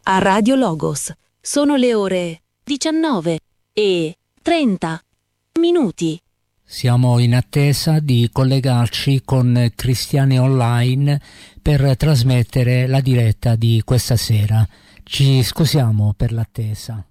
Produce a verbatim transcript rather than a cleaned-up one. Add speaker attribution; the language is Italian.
Speaker 1: a Radio Logos. Sono le ore diciannove e trenta minuti.
Speaker 2: Siamo in attesa di collegarci con Cristiani Online per trasmettere la diretta di questa sera. Ci scusiamo per l'attesa.